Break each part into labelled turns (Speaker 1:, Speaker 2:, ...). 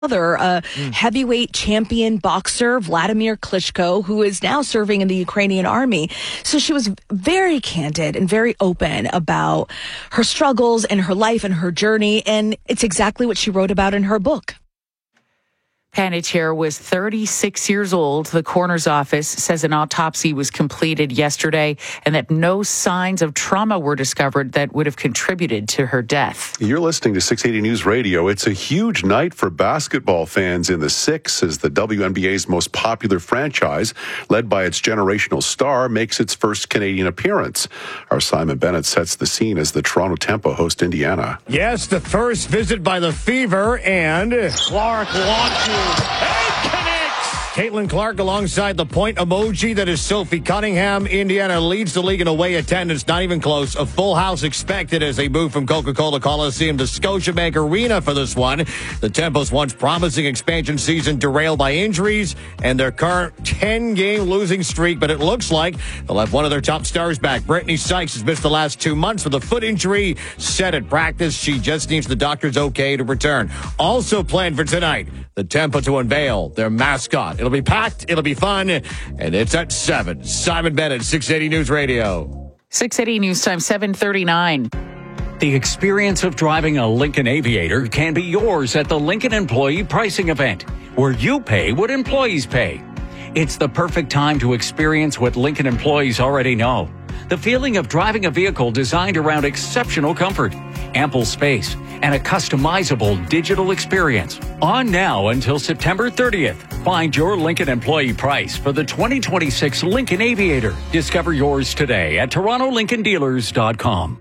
Speaker 1: heavyweight champion boxer, Vladimir Klitschko, who is now serving in the Ukrainian army. So she was very candid and very open about her struggles and her life and her journey. And it's exactly what she wrote about in her book.
Speaker 2: Panettiere was 36 years old. The coroner's office says an autopsy was completed yesterday and that no signs of trauma were discovered that would have contributed to her death.
Speaker 3: You're listening to 680 News Radio. It's a huge night for basketball fans in the Six as the WNBA's most popular franchise, led by its generational star, makes its first Canadian appearance. Our Simon Bennett sets the scene as the Toronto Tempo host Indiana.
Speaker 4: Yes, the first visit by the Fever, and Clark launches. And connects! Caitlin Clark alongside the point emoji that is Sophie Cunningham. Indiana leads the league in away attendance, not even close. A full house expected as they move from Coca-Cola Coliseum to Scotiabank Arena for this one. The Tempo's once promising expansion season derailed by injuries and their current 10-game losing streak, but it looks like they'll have one of their top stars back. Brittany Sykes has missed the last 2 months with a foot injury. Set at practice. She just needs the doctor's okay to return. Also planned for tonight, the Tempo to unveil their mascot. It'll be packed, it'll be fun, and it's at 7. Simon Bennett, 680 News Radio.
Speaker 2: 680 News Time, 7:39.
Speaker 5: The experience of driving a Lincoln Aviator can be yours at the Lincoln Employee Pricing Event, where you pay what employees pay. It's the perfect time to experience what Lincoln employees already know. The feeling of driving a vehicle designed around exceptional comfort, ample space, and a customizable digital experience. On now until September 30th. Find your Lincoln employee price for the 2026 Lincoln Aviator. Discover yours today at TorontoLincolnDealers.com.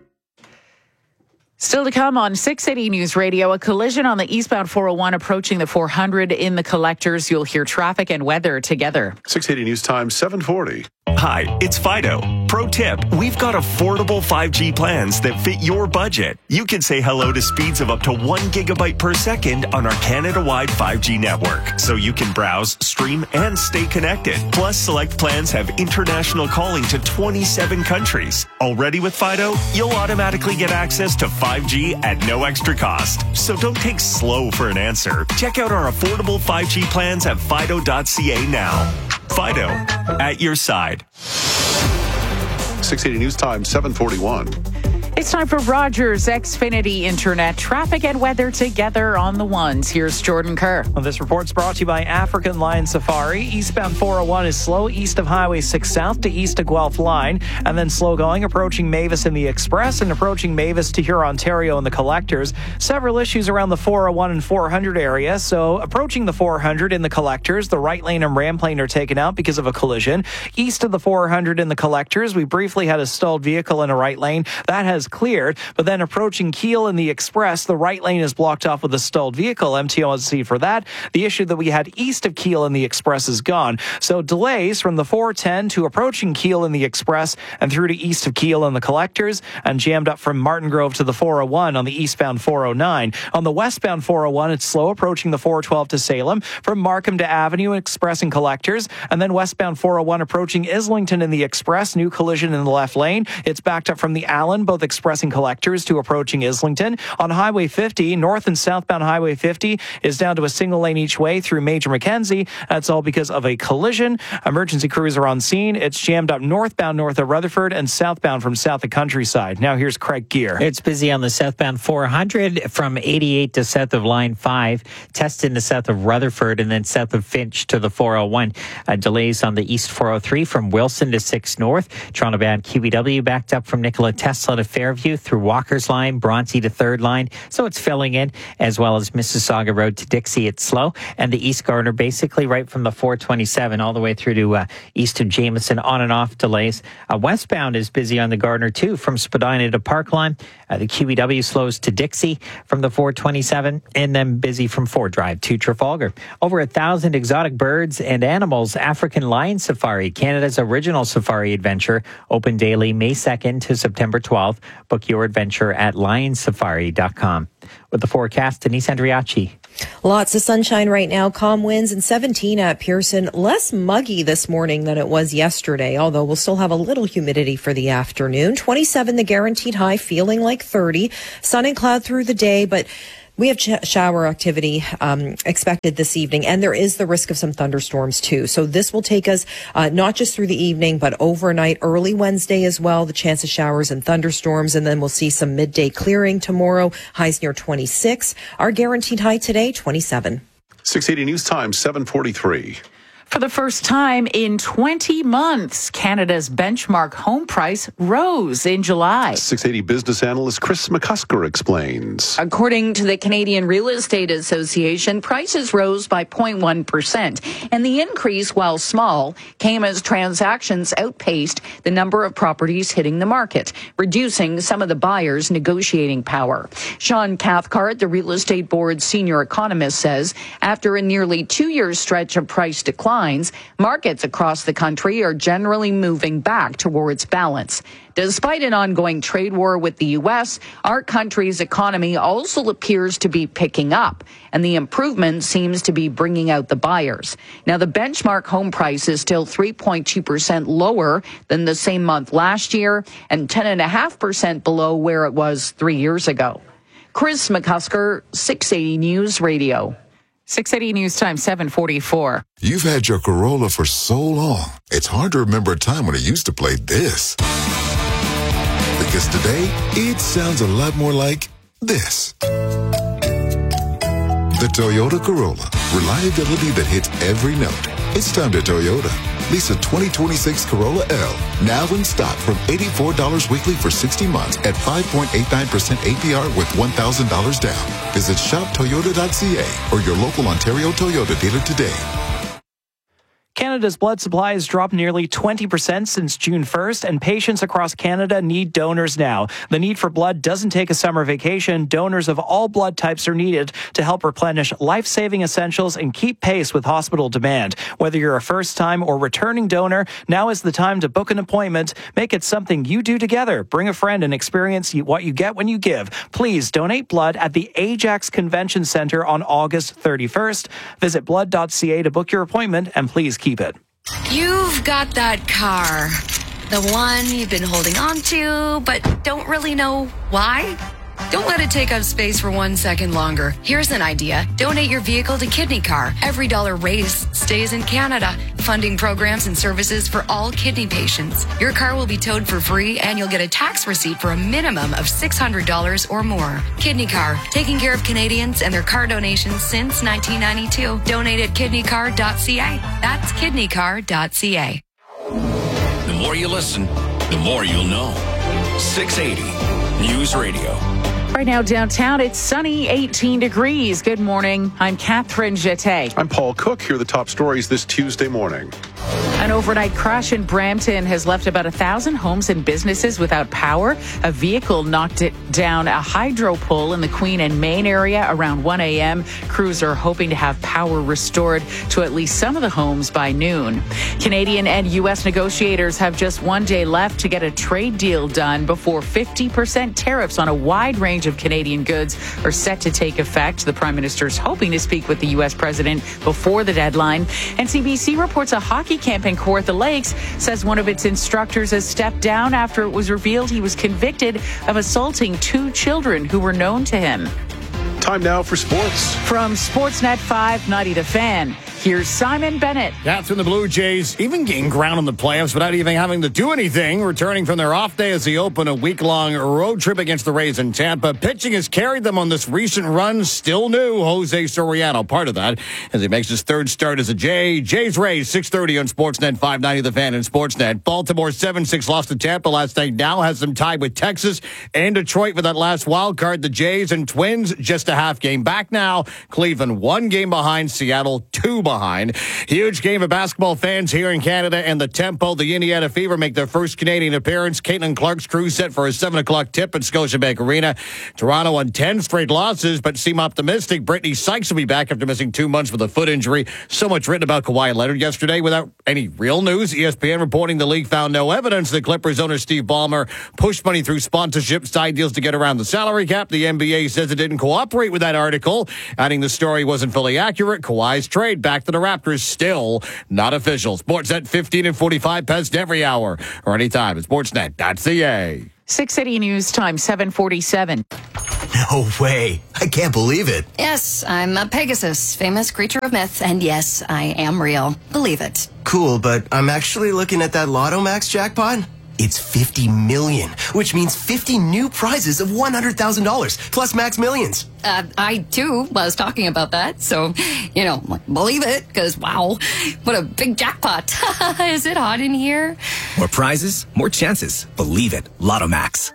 Speaker 2: Still to come on 680 News Radio, a collision on the eastbound 401 approaching the 400 in the Collectors. You'll hear traffic and weather together.
Speaker 3: 680 News Time, 7:40.
Speaker 6: Hi, it's Fido. Pro tip, we've got affordable 5G plans that fit your budget. You can say hello to speeds of up to 1 gigabyte per second on our Canada-wide 5G network, so you can browse, stream, and stay connected. Plus, select plans have international calling to 27 countries. Already with Fido, you'll automatically get access to 5G at no extra cost. So don't take slow for an answer. Check out our affordable 5G plans at fido.ca now. Fido, at your side.
Speaker 3: 680 News Time, 7:41.
Speaker 2: It's time for Rogers Xfinity Internet. Traffic and weather together on the ones. Here's Jordan Kerr.
Speaker 7: Well, this report's brought to you by African Lion Safari. Eastbound 401 is slow east of Highway 6 South to east of Guelph Line, and then slow going approaching Mavis in the Express and approaching Mavis to Huron, Ontario in the Collectors. Several issues around the 401 and 400 area. So approaching the 400 in the Collectors, the right lane and ramp lane are taken out because of a collision. East of the 400 in the Collectors, we briefly had a stalled vehicle in a right lane. That has cleared, but then approaching Keele in the Express, the right lane is blocked off with a stalled vehicle. MTOC for that. The issue that we had east of Keele in the Express is gone. So delays from the 410 to approaching Keele in the Express and through to east of Keele in the Collectors, and jammed up from Martin Grove to the 401 on the eastbound 409. On the westbound 401, it's slow approaching the 412 to Salem, from Markham to Avenue Express and Collectors, and then westbound 401 approaching Islington in the Express, new collision in the left lane. It's backed up from the Allen, both Express and Collectors, to approaching Islington. On Highway 50, north and southbound Highway 50 is down to a single lane each way through Major Mackenzie. That's all because of a collision. Emergency crews are on scene. It's jammed up northbound north of Rutherford and southbound from south of Countryside. Now here's Craig Gear.
Speaker 8: It's busy on the southbound 400 from 88 to south of Line 5, Teston to south of Rutherford, and then south of Finch to the 401. Delays on the east 403 from Wilson to 6 North. Toronto-bound QEW backed up from Nikola Tesla to Fairview through Walker's Line, Bronte to 3rd Line. So it's filling in, as well as Mississauga Road to Dixie. It's slow. And the East Gardner basically right from the 427 all the way through to east of Jameson, on and off delays. Westbound is busy on the Gardner too, from Spadina to Parkline. The QEW slows to Dixie from the 427, and then busy from Ford Drive to Trafalgar. Over 1,000 exotic birds and animals. African Lion Safari, Canada's original safari adventure, open daily May 2nd to September 12th. Book your adventure at lionsafari.com. With the forecast, Denise Andriachi.
Speaker 9: Lots of sunshine right now, calm winds, and 17 at Pearson. Less muggy this morning than it was yesterday, although we'll still have a little humidity for the afternoon. 27 the guaranteed high, feeling like 30. Sun and cloud through the day, but We have shower activity expected this evening, and there is the risk of some thunderstorms too. So this will take us not just through the evening, but overnight, early Wednesday as well, the chance of showers and thunderstorms, and then we'll see some midday clearing tomorrow, highs near 26. Our guaranteed high today, 27.
Speaker 3: 680 News Time, 7:43.
Speaker 2: For the first time in 20 months, Canada's benchmark home price rose in July.
Speaker 3: 680 business analyst Chris McCusker explains.
Speaker 10: According to the Canadian Real Estate Association, prices rose by 0.1%. And the increase, while small, came as transactions outpaced the number of properties hitting the market, reducing some of the buyers' negotiating power. Sean Cathcart, the Real Estate Board's senior economist, says after a nearly 2-year stretch of price decline, markets across the country are generally moving back towards balance. Despite an ongoing trade war with the U.S., our country's economy also appears to be picking up, and the improvement seems to be bringing out the buyers. Now, the benchmark home price is still 3.2% lower than the same month last year and 10.5% below where it was 3 years ago. Chris McCusker, 680 News Radio.
Speaker 2: 680 News Time, 7:44.
Speaker 11: You've had your Corolla for so long, it's hard to remember a time when it used to play this. Because today, it sounds a lot more like this. The Toyota Corolla. Reliability that hits every note. It's time to Toyota. Lease a 2026 Corolla L. Now in stock from $84 weekly for 60 months at 5.89% APR with $1,000 down. Visit shoptoyota.ca or your local Ontario Toyota dealer today.
Speaker 7: Canada's blood supply has dropped nearly 20% since June 1st, and patients across Canada need donors now. The need for blood doesn't take a summer vacation. Donors of all blood types are needed to help replenish life-saving essentials and keep pace with hospital demand. Whether you're a first-time or returning donor, now is the time to book an appointment. Make it something you do together. Bring a friend and experience what you get when you give. Please donate blood at the Ajax Convention Centre on August 31st. Visit blood.ca to book your appointment, and please keep it.
Speaker 12: You've got that car, the one you've been holding on to, but don't really know why. Don't let it take up space for 1 second longer. Here's an idea. Donate your vehicle to Kidney Car. Every dollar raised stays in Canada, funding programs and services for all kidney patients. Your car will be towed for free, and you'll get a tax receipt for a minimum of $600 or more. Kidney Car, taking care of Canadians and their car donations since 1992. Donate at kidneycar.ca. That's kidneycar.ca.
Speaker 13: The more you listen, the more you'll know. 680 News Radio.
Speaker 2: Right now downtown, it's sunny, 18 degrees. Good morning. I'm Catherine Jeté.
Speaker 3: I'm Paul Cook. Here are the top stories this Tuesday morning.
Speaker 2: An overnight crash in Brampton has left about 1,000 homes and businesses without power. A vehicle knocked it down a hydro pole in the Queen and Main area around 1 a.m. Crews are hoping to have power restored to at least some of the homes by noon. Canadian and U.S. negotiators have just 1 day left to get a trade deal done before 50% tariffs on a wide range of Canadian goods are set to take effect. The Prime Minister is hoping to speak with the U.S. President before the deadline. And CBC reports a hockey camp in Kawartha Lakes says one of its instructors has stepped down after it was revealed he was convicted of assaulting 2 children who were known to him.
Speaker 3: Time now for sports.
Speaker 2: From Sportsnet 590 The Fan, here's Simon Bennett.
Speaker 4: That's when the Blue Jays even gain ground in the playoffs without even having to do anything, returning from their off day as they open a week-long road trip against the Rays in Tampa. Pitching has carried them on this recent run. Still new, Jose Soriano, part of that, as he makes his third start as a Jay. Jays-Rays, 6:30 on Sportsnet 590 The Fan and Sportsnet. Baltimore 7-6 lost to Tampa last night. Now has them tied with Texas and Detroit for that last wild card. The Jays and Twins just a half game back now. Cleveland 1 game behind. Seattle 2 behind. Huge game for basketball fans here in Canada, and the Tempo, the Indiana Fever, make their first Canadian appearance. Caitlin Clark's crew set for a 7 o'clock tip at Scotiabank Arena. Toronto on 10 straight losses, but seem optimistic. Brittany Sykes will be back after missing 2 months with a foot injury. So much written about Kawhi Leonard yesterday without any real news. ESPN reporting the league found no evidence that Clippers owner Steve Ballmer pushed money through sponsorship side deals to get around the salary cap. The NBA says it didn't cooperate with that article, adding the story wasn't fully accurate. Kawhi's trade back to the Raptors still not official. Sportsnet 15 and 45 past every hour or anytime at sportsnet.ca.
Speaker 2: 680 News Time, 7:47.
Speaker 14: No way. I can't believe it.
Speaker 12: Yes, I'm a Pegasus, famous creature of myth, and yes, I am real. Believe it.
Speaker 14: Cool, but I'm actually looking at that Lotto Max jackpot. It's 50 million, which means 50 new prizes of $100,000 plus Max Millions.
Speaker 12: I too was talking about that, so, believe it, because wow, what a big jackpot. Is it hot in here?
Speaker 15: More prizes, more chances. Believe it. Lotto Max.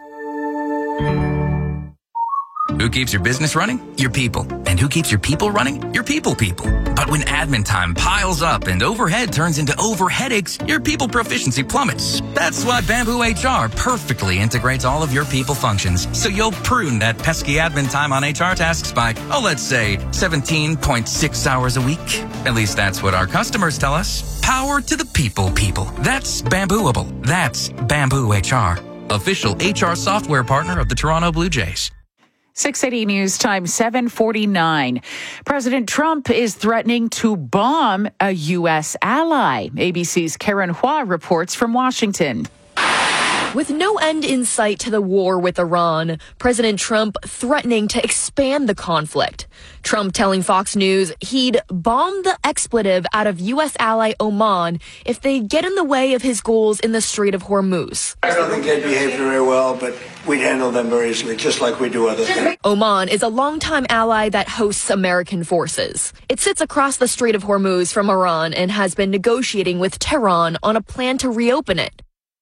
Speaker 16: Who keeps your business running? Your people. And who keeps your people running? Your people. But when admin time piles up and overhead turns into overheadaches, your people proficiency plummets. That's why Bamboo HR perfectly integrates all of your people functions. So you'll prune that pesky admin time on HR tasks by, let's say 17.6 hours a week. At least that's what our customers tell us. Power to the people. That's Bambooable. That's Bamboo HR. Official HR software partner of the Toronto Blue Jays.
Speaker 2: 680 News Time, 7:49. President Trump is threatening to bomb a U.S. ally. ABC's Karen Hua reports from Washington.
Speaker 17: With no end in sight to the war with Iran, President Trump threatening to expand the conflict. Trump telling Fox News he'd bomb the expletive out of U.S. ally Oman if they get in the way of his goals in the Strait of Hormuz.
Speaker 18: I don't think they behave very well, but we'd handle them very easily, just like we do other things.
Speaker 17: Oman is a longtime ally that hosts American forces. It sits across the Strait of Hormuz from Iran and has been negotiating with Tehran on a plan to reopen it.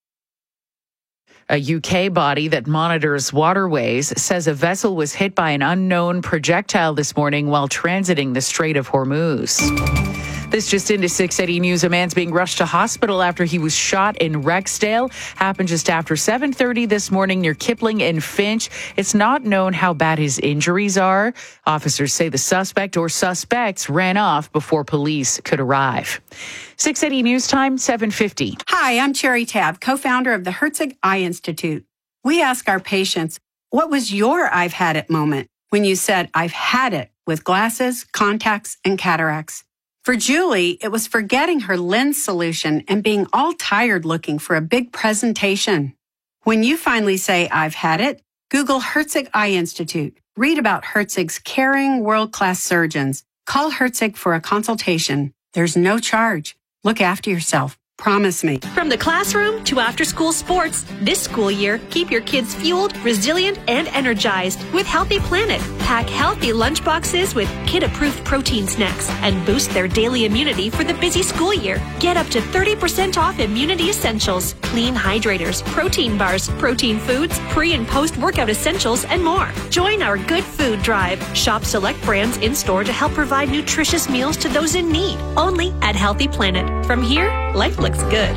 Speaker 2: A UK body that monitors waterways says a vessel was hit by an unknown projectile this morning while transiting the Strait of Hormuz. This just into 680 News. A man's being rushed to hospital after he was shot in Rexdale. Happened just after 7:30 this morning near Kipling and Finch. It's not known how bad his injuries are. Officers say the suspect or suspects ran off before police could arrive. 680 News Time, 7:50.
Speaker 19: Hi, I'm Cherry Tabb, co-founder of the Herzig Eye Institute. We ask our patients, what was your I've had it moment when you said, I've had it with glasses, contacts, and cataracts? For Julie, it was forgetting her lens solution and being all tired looking for a big presentation. When you finally say, I've had it, Google Herzig Eye Institute. Read about Herzig's caring, world-class surgeons. Call Herzig for a consultation. There's no charge. Look after yourself. Promise me.
Speaker 20: From the classroom to after-school sports, this school year, keep your kids fueled, resilient, and energized with Healthy Planet. Pack healthy lunchboxes with kid-approved protein snacks and boost their daily immunity for the busy school year. Get up to 30% off immunity essentials, clean hydrators, protein bars, protein foods, pre- and post-workout essentials, and more. Join our Good Food Drive. Shop select brands in-store to help provide nutritious meals to those in need. Only at Healthy Planet. From here, life looks good.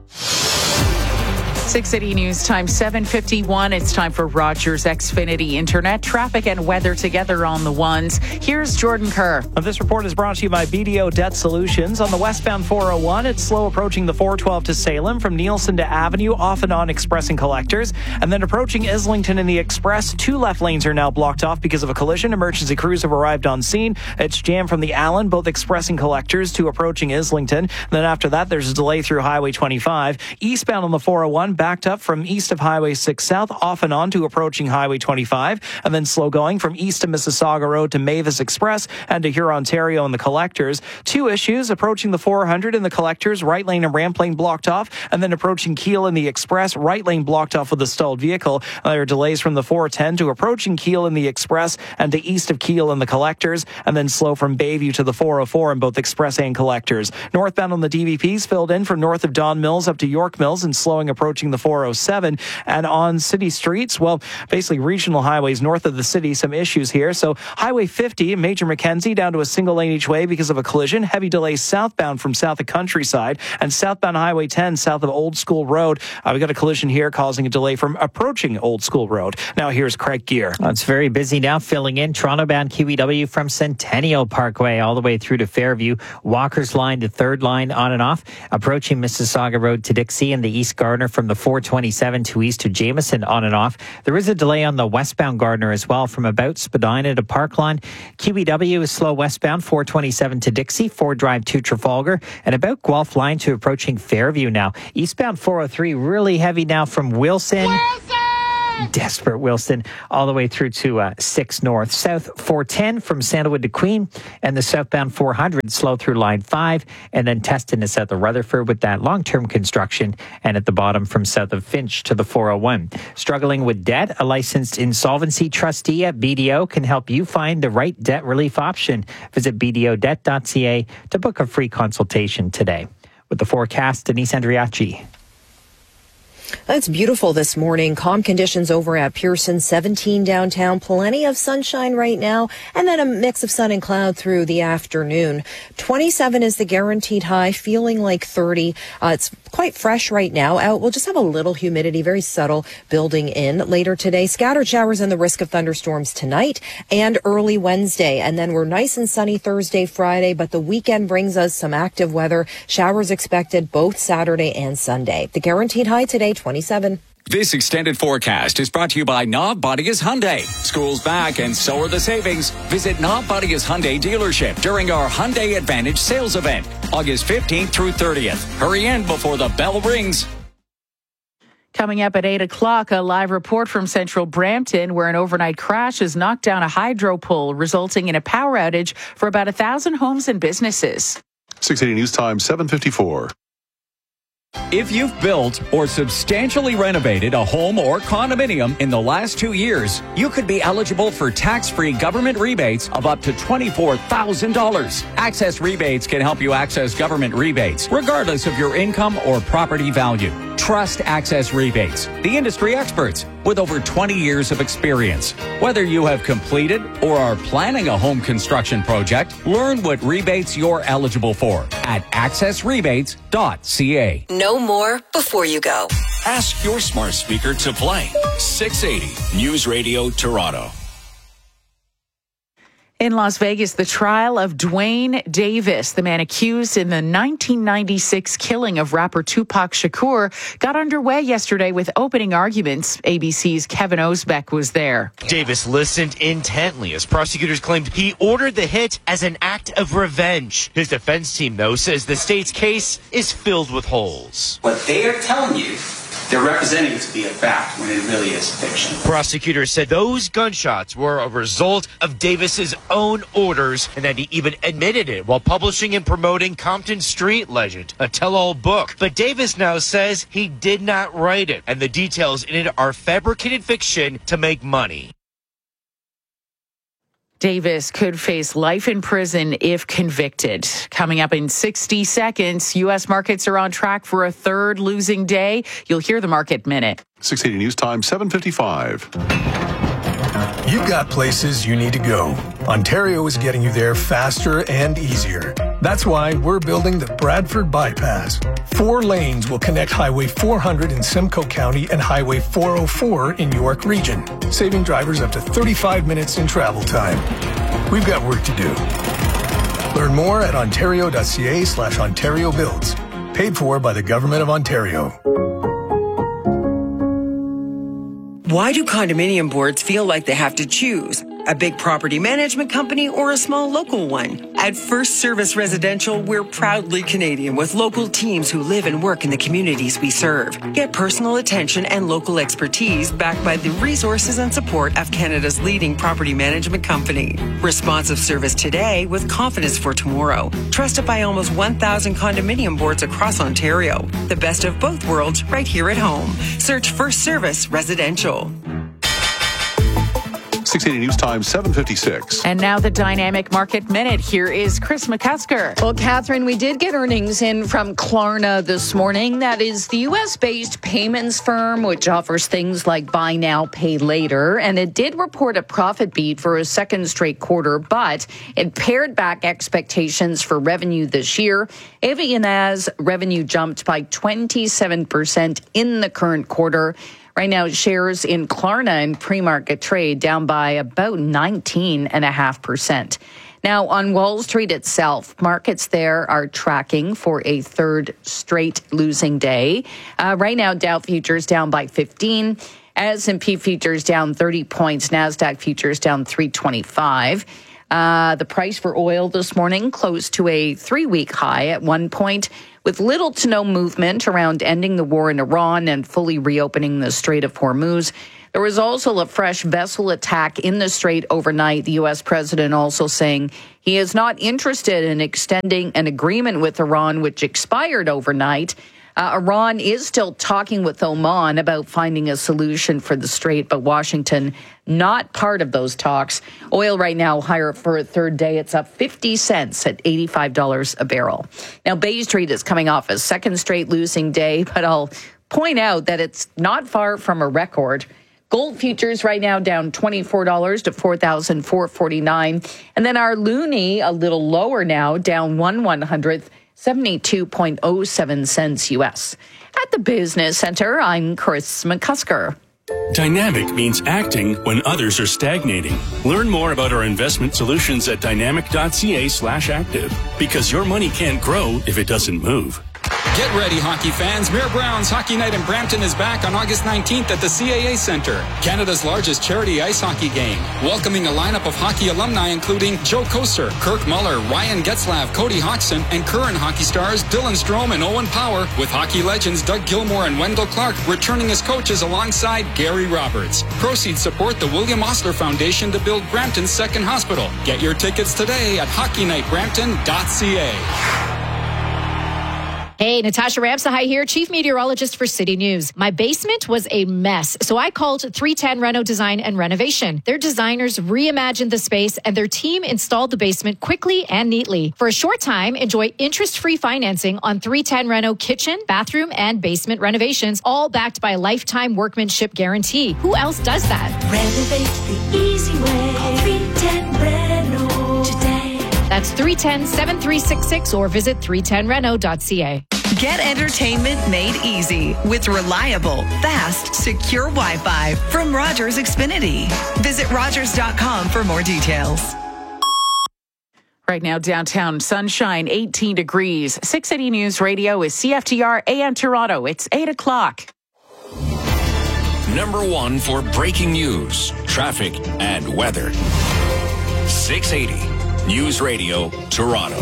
Speaker 2: 680 News Time, 7:51. It's time for Rogers Xfinity Internet. Traffic and weather together on the ones. Here's Jordan Kerr.
Speaker 7: This report is brought to you by BDO Debt Solutions. On the westbound 401, it's slow approaching the 412 to Salem from Nielsen to Avenue, off and on Express and Collectors. And then approaching Islington in the Express, 2 left lanes are now blocked off because of a collision. Emergency crews have arrived on scene. It's jammed from the Allen, both Express and Collectors, to approaching Islington. And then after that, there's a delay through Highway 25. Eastbound on the 401, backed up from east of Highway 6 South, off and on to approaching Highway 25, and then slow going from east of Mississauga Road to Mavis Express and to Hurontario and the Collectors. 2 issues approaching the 400 in the Collectors, right lane and ramp lane blocked off, and then approaching Keele in the Express, right lane blocked off with a stalled vehicle. There are delays from the 410 to approaching Keele in the Express and to east of Keele in the Collectors, and then slow from Bayview to the 404 in both Express and Collectors. Northbound on the DVPs filled in from north of Don Mills up to York Mills and slowing approaching the 407. And on city streets, well, basically regional highways north of the city, some issues here. So Highway 50, Major Mackenzie down to a single lane each way because of a collision. Heavy delays southbound from south of Countryside, and southbound Highway 10 south of Old School Road. We got a collision here causing a delay from approaching Old School Road. Now here's Craig Gear.
Speaker 8: It's very busy now, filling in. Toronto-bound QEW from Centennial Parkway all the way through to Fairview. Walker's Line to Third Line on and off. Approaching Mississauga Road to Dixie and the East Gardner from the 427 to east to Jameson on and off. There is a delay on the westbound Gardner as well from about Spadina to Parkline. QEW is slow westbound 427 to Dixie, Ford Drive to Trafalgar, and about Guelph Line to approaching Fairview now. Eastbound 403 really heavy now from Wilson desperate, Wilson, all the way through to 6 North. South 410 from Sandalwood to Queen, and the southbound 400 slow through line 5, and then Teston to south of Rutherford with that long-term construction, and at the bottom from south of Finch to the 401. Struggling with debt? A licensed insolvency trustee at BDO can help you find the right debt relief option. Visit bdodebt.ca to book a free consultation today. With the forecast, Denise Andriachi.
Speaker 9: It's beautiful this morning. Calm conditions over at Pearson, 17 downtown. Plenty of sunshine right now, and then a mix of sun and cloud through the afternoon. 27 is the guaranteed high, feeling like 30. It's quite fresh right now. Out, we'll just have a little humidity, very subtle, building in later today. Scattered showers and the risk of thunderstorms tonight and early Wednesday. And then we're nice and sunny Thursday, Friday, but the weekend brings us some active weather. Showers expected both Saturday and Sunday. The guaranteed high today, 27.
Speaker 5: This extended forecast is brought to you by Knob Bodia's Hyundai. School's back and so are the savings. Visit Knob Bodia's Hyundai dealership during our Hyundai Advantage sales event, August 15th through 30th. Hurry in before the bell rings.
Speaker 2: Coming up at 8 o'clock, a live report from central Brampton where an overnight crash has knocked down a hydro pole, resulting in a power outage for about 1,000 homes and businesses.
Speaker 3: 680 News Time, 7:54.
Speaker 5: If you've built or substantially renovated a home or condominium in the last 2 years, you could be eligible for tax-free government rebates of up to $24,000. Access Rebates can help you access government rebates, regardless of your income or property value. Trust Access Rebates, the industry experts with over 20 years of experience. Whether you have completed or are planning a home construction project, learn what rebates you're eligible for at accessrebates.ca.
Speaker 21: Know more before you go.
Speaker 13: Ask your smart speaker to play 680 News Radio Toronto.
Speaker 2: In Las Vegas, the trial of Dwayne Davis, the man accused in the 1996 killing of rapper Tupac Shakur, got underway yesterday with opening arguments. ABC's Kevin Osbeck was there.
Speaker 22: Davis listened intently as prosecutors claimed he ordered the hit as an act of revenge. His defense team, though, says the state's case is filled with holes.
Speaker 23: What they are telling you, they're representing it to be a fact when it really is fiction.
Speaker 22: Prosecutors said those gunshots were a result of Davis's own orders and that he even admitted it while publishing and promoting Compton Street Legend, a tell-all book. But Davis now says he did not write it, and the details in it are fabricated fiction to make money.
Speaker 2: Davis could face life in prison if convicted. Coming up in 60 seconds, U.S. markets are on track for a third losing day. You'll hear the Market Minute.
Speaker 3: 680 News Time, 7:55.
Speaker 24: You've got places you need to go. Ontario is getting you there faster and easier. That's why we're building the Bradford Bypass. 4 lanes will connect Highway 400 in Simcoe County and Highway 404 in York Region, saving drivers up to 35 minutes in travel time. We've got work to do. Learn more at ontario.ca/Ontario Builds. Paid for by the Government of Ontario.
Speaker 25: Why do condominium boards feel like they have to choose? A big property management company or a small local one? At First Service Residential, we're proudly Canadian with local teams who live and work in the communities we serve. Get personal attention and local expertise backed by the resources and support of Canada's leading property management company. Responsive service today with confidence for tomorrow. Trusted by almost 1,000 condominium boards across Ontario. The best of both worlds right here at home. Search First Service Residential.
Speaker 3: 680 News Time, 7:56.
Speaker 2: And now the Dynamic Market Minute. Here is Chris McCusker.
Speaker 10: Well, Catherine, we did get earnings in from Klarna this morning. That is the U.S.-based payments firm, which offers things like buy now, pay later. And it did report a profit beat for a second straight quarter, but it pared back expectations for revenue this year. Avianaz revenue jumped by 27% in the current quarter. Right now, shares in Klarna in pre-market trade down by about 19.5%. Now, on Wall Street itself, markets there are tracking for a third straight losing day. Right now, Dow futures down by 15, S&P futures down 30 points, NASDAQ futures down 325. The price for oil this morning closed to a 3-week high at one point, with little to no movement around ending the war in Iran and fully reopening the Strait of Hormuz. There was also a fresh vessel attack in the strait overnight. The U.S. president also saying he is not interested in extending an agreement with Iran, which expired overnight. Iran is still talking with Oman about finding a solution for the strait, but Washington not part of those talks. Oil right now higher for a third day. It's up 50 cents at $85 a barrel. Now, Bay Street is coming off a second straight losing day, but I'll point out that it's not far from a record. Gold futures right now down $24 to $4,449. And then our loonie a little lower now, down 1/100th. 72.07 cents U.S. At the Business Center, I'm Chris McCusker.
Speaker 1: Dynamic means acting when others are stagnating. Learn more about our investment solutions at dynamic.ca/active, because your money can't grow if it doesn't move.
Speaker 4: Get ready, hockey fans. Mayor Brown's Hockey Night in Brampton is back on August 19th at the CAA Centre, Canada's largest charity ice hockey game. Welcoming a lineup of hockey alumni including Joe Koser, Kirk Muller, Ryan Getzlav, Cody Hodgson, and current hockey stars Dylan Strome and Owen Power, with hockey legends Doug Gilmour and Wendell Clark returning as coaches alongside Gary Roberts. Proceeds support the William Osler Foundation to build Brampton's second hospital. Get your tickets today at hockeynightbrampton.ca.
Speaker 6: Hey, Natasha Ramsahai here, Chief Meteorologist for City News. My basement was a mess, so I called 310 Reno Design and Renovation. Their designers reimagined the space and their team installed the basement quickly and neatly. For a short time, enjoy interest-free financing on 310 Reno kitchen, bathroom, and basement renovations, all backed by a lifetime workmanship guarantee. Who else does that?
Speaker 11: Renovate the easy way. Call 310 Reno today.
Speaker 6: That's 310-7366 or visit 310reno.ca.
Speaker 14: Get entertainment made easy with reliable, fast, secure Wi-Fi from Rogers Xfinity. Visit Rogers.com for more details.
Speaker 2: Right now, downtown sunshine, 18 degrees. 680 News Radio is CFTR AM Toronto. It's 8 o'clock.
Speaker 13: Number one for breaking news, traffic, and weather. 680 News Radio Toronto.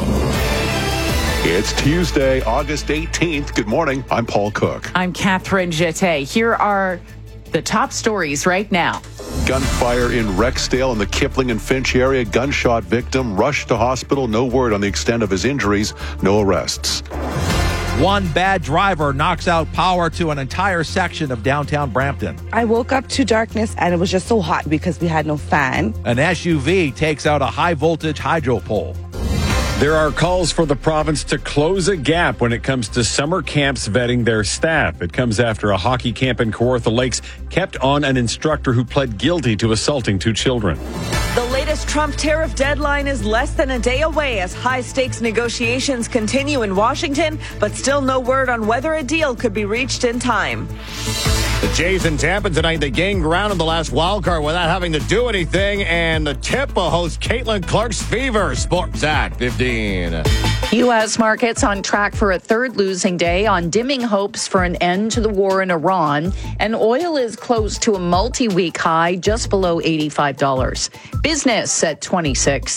Speaker 3: It's Tuesday, August 18th. Good morning. I'm Paul Cook.
Speaker 2: I'm Catherine Jeté. Here are the top stories right now.
Speaker 3: Gunfire in Rexdale in the Kipling and Finch area. Gunshot victim rushed to hospital. No word on the extent of his injuries. No arrests.
Speaker 26: One bad driver knocks out power to an entire section of downtown Brampton.
Speaker 27: I woke up to darkness and it was just so hot because we had no fan.
Speaker 26: An SUV takes out a high-voltage hydro pole.
Speaker 28: There are calls for the province to close a gap when it comes to summer camps vetting their staff. It comes after a hockey camp in Kawartha Lakes kept on an instructor who pled guilty to assaulting two children.
Speaker 29: The latest Trump tariff deadline is less than a day away as high-stakes negotiations continue in Washington, but still no word on whether a deal could be reached in time.
Speaker 30: The Jays in Tampa tonight, they gained ground in the last wild card without having to do anything, and the tip will host Caitlin Clark's Fever. Sports at 15.
Speaker 10: U.S. markets on track for a third losing day on dimming hopes for an end to the war in Iran, and oil is close to a multi-week high, just below $85. Business at 26.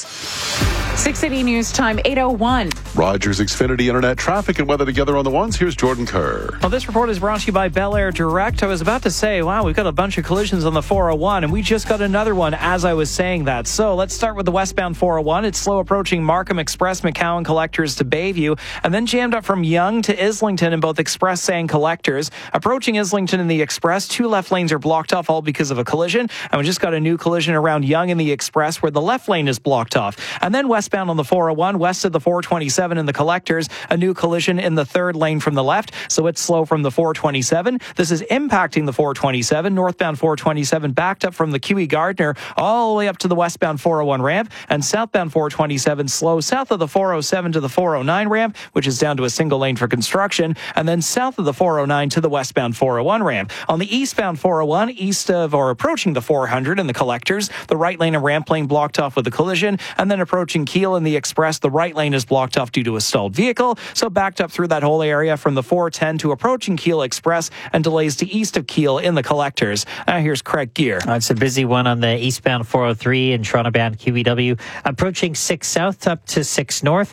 Speaker 2: 680 News Time, 8:01.
Speaker 3: Rogers Xfinity Internet traffic and weather together on the ones. Here's Jordan Kerr.
Speaker 7: Well, this report is brought to you by Bel Air Direct. I was about to say, wow, we've got a bunch of collisions on the 401, and we just got another one as I was saying that. So let's start with the westbound 401. It's slow approaching Markham Express, McCowan Collectors to Bayview, and then jammed up from Yonge to Islington in both Express and Collectors. Approaching Islington in the Express, two left lanes are blocked off, all because of a collision. And we just got a new collision around Yonge in the Express where the left lane is blocked off. And then westbound on the 401, west of the 427 in the Collectors, a new collision in the third lane from the left. So it's slow from the 427. This is impacting the 427. Northbound 427 backed up from the QE Gardner all the way up to the westbound 401 ramp. And southbound 427 slow south of the 407 to the 409 ramp, which is down to a single lane for construction. And then south of the 409 to the westbound 401 ramp. On the eastbound 401, east of or approaching the 400 in the Collectors, the right lane and ramp lane blocked off with a collision. And then approaching Keele in the Express, the right lane is blocked off due to a stalled vehicle. So backed up through that whole area from the 410 to approaching Keele Express and delays to east of Keele in the Collectors. Here's Craig Gear.
Speaker 8: It's a busy one on the eastbound 403 and Toronto bound QEW. Approaching 6 south up to 6 north. Toronto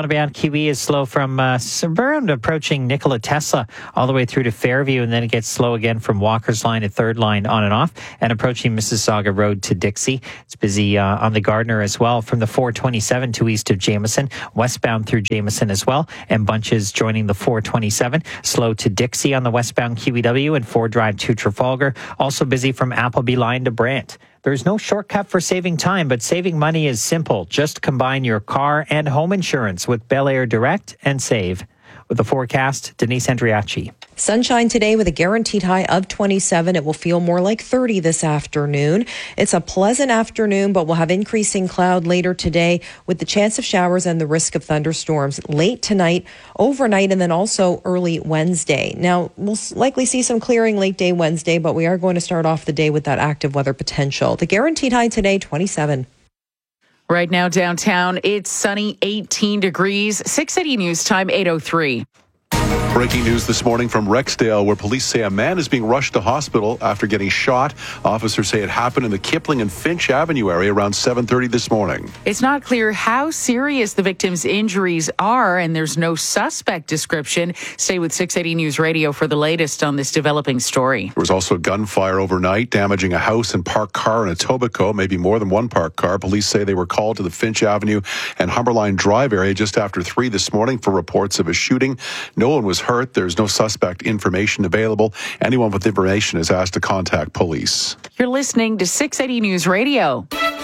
Speaker 8: Southbound QE is slow from around approaching Nikola Tesla all the way through to Fairview, and then it gets slow again from Walker's Line to Third Line on and off, and approaching Mississauga Road to Dixie. It's busy on the Gardner as well from the 427 to east of Jameson, westbound through Jameson as well, and bunches joining the 427. Slow to Dixie on the westbound QEW and Ford Drive to Trafalgar. Also busy from Appleby Line to Brant. There's no shortcut for saving time, but saving money is simple. Just combine your car and home insurance with Bel Air Direct and save. With the forecast, Denise Andriachi.
Speaker 5: Sunshine today with a guaranteed high of 27. It will feel more like 30 this afternoon. It's a pleasant afternoon, but we'll have increasing cloud later today with the chance of showers and the risk of thunderstorms late tonight, overnight, and then also early Wednesday. Now, we'll likely see some clearing late day Wednesday, but we are going to start off the day with that active weather potential. The guaranteed high today, 27.
Speaker 2: Right now downtown, it's sunny, 18 degrees. 680 News Time, 8:03.
Speaker 3: Breaking news this morning from Rexdale, where police say a man is being rushed to hospital after getting shot. Officers say it happened in the Kipling and Finch Avenue area around 7:30 this morning.
Speaker 2: It's not clear how serious the victim's injuries are, and there's no suspect description. Stay with 680 News Radio for the latest on this developing story.
Speaker 3: There was also gunfire overnight, damaging a house and parked car in Etobicoke, maybe more than one parked car. Police say they were called to the Finch Avenue and Humberline Drive area just after 3 this morning for reports of a shooting. No one was hurt. There's no suspect information available. Anyone with information is asked to contact police.
Speaker 2: You're listening to 680 News Radio.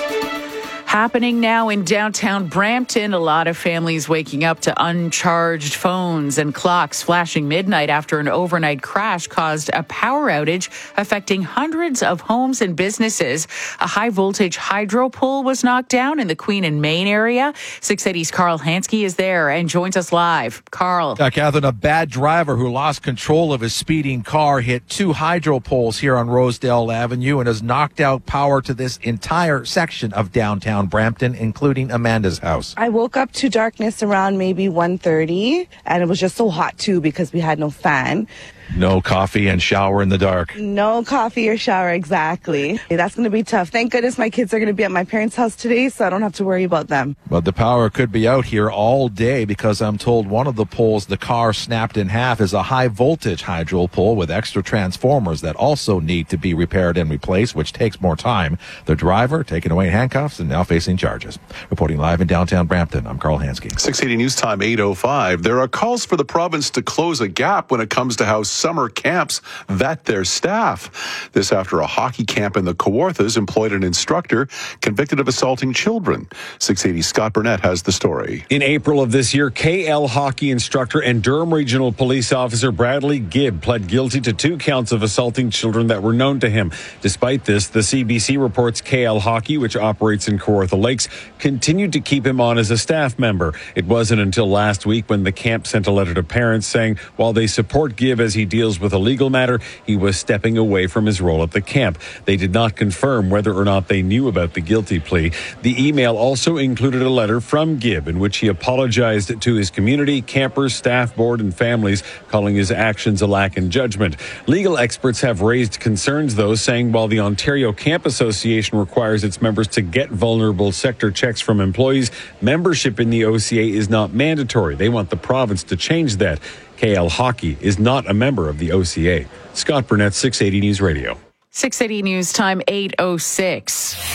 Speaker 2: Happening now in downtown Brampton, a lot of families waking up to uncharged phones and clocks flashing midnight after an overnight crash caused a power outage affecting hundreds of homes and businesses. A high-voltage hydro pole was knocked down in the Queen and Main area. 680's Carl Hansky is there and joins us live. Carl.
Speaker 26: Catherine, a bad driver who lost control of his speeding car hit 2 hydro poles here on Rosedale Avenue and has knocked out power to this entire section of downtown Brampton, including Amanda's house.
Speaker 27: I woke up to darkness around maybe 1:30, and it was just so hot too because we had no fan.
Speaker 26: No coffee and shower in the dark.
Speaker 27: No coffee or shower, exactly. That's going to be tough. Thank goodness my kids are going to be at my parents' house today, so I don't have to worry about them.
Speaker 26: But the power could be out here all day because I'm told one of the poles the car snapped in half is a high-voltage hydro pole with extra transformers that also need to be repaired and replaced, which takes more time. The driver taken away in handcuffs and now facing charges. Reporting live in downtown Brampton, I'm Carl Hansky.
Speaker 3: 680 News Time, 8:05. There are calls for the province to close a gap when it comes to how summer camps vet their staff. This after a hockey camp in the Kawarthas employed an instructor convicted of assaulting children. 680 Scott Burnett has the story.
Speaker 28: In April of this year, KL hockey instructor and Durham Regional Police Officer Bradley Gibb pled guilty to 2 counts of assaulting children that were known to him. Despite this, the CBC reports KL hockey, which operates in Kawartha Lakes, continued to keep him on as a staff member. It wasn't until last week when the camp sent a letter to parents saying while they support Gibb as he deals with a legal matter, he was stepping away from his role at the camp. They did not confirm whether or not they knew about the guilty plea. The email also included a letter from Gibb in which he apologized to his community, campers, staff, board, and families, calling his actions a lack in judgment. Legal experts have raised concerns, though, saying while the Ontario Camp Association requires its members to get vulnerable sector checks from employees, membership in the OCA is not mandatory. They want the province to change that. KL Hockey is not a member of the OCA. Scott Burnett, 680 News Radio.
Speaker 2: 680 News Time, 8:06.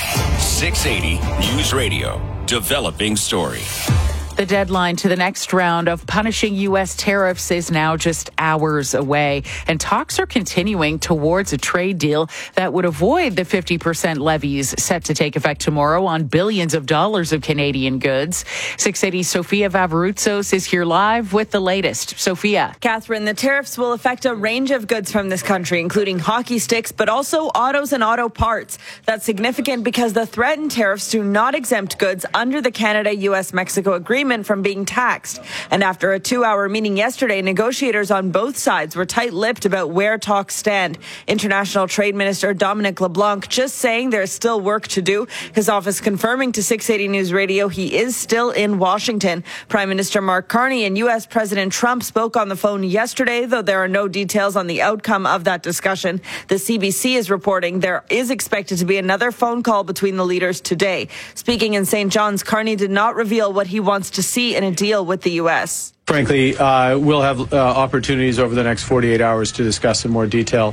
Speaker 13: 680 News Radio. Developing story.
Speaker 2: The deadline to the next round of punishing U.S. tariffs is now just hours away, and talks are continuing towards a trade deal that would avoid the 50% levies set to take effect tomorrow on billions of dollars of Canadian goods. 680 Sofia Vavarutsos is here live with the latest. Sofia.
Speaker 29: Catherine, the tariffs will affect a range of goods from this country, including hockey sticks, but also autos and auto parts. That's significant because the threatened tariffs do not exempt goods under the Canada-U.S.-Mexico agreement from being taxed. And after a 2-hour meeting yesterday, negotiators on both sides were tight-lipped about where talks stand. International Trade Minister Dominic LeBlanc just saying there's still work to do. His office confirming to 680 News Radio he is still in Washington. Prime Minister Mark Carney and U.S. President Trump spoke on the phone yesterday, though there are no details on the outcome of that discussion. The CBC is reporting there is expected to be another phone call between the leaders today. Speaking in St. John's, Carney did not reveal what he wants to to see in a deal with the U.S.?
Speaker 9: Frankly, we'll have opportunities over the next 48 hours to discuss in more detail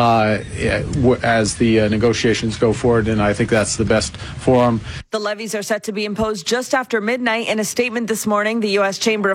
Speaker 9: as the negotiations go forward, and I think that's the best forum.
Speaker 29: The levies are set to be imposed just after midnight. In a statement this morning, the U.S. Chamber of